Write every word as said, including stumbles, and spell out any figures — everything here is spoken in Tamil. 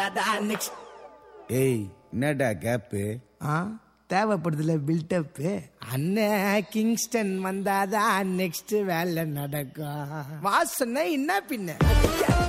ஏய் என்னடா கேப்பு? ஆ தேவைப்படுதுல பில்டப். அண்ணன் கிங்ஸ்டன் வந்தாதான் நெக்ஸ்ட் வேலை நடக்கும். வாசனை என்ன பின்ன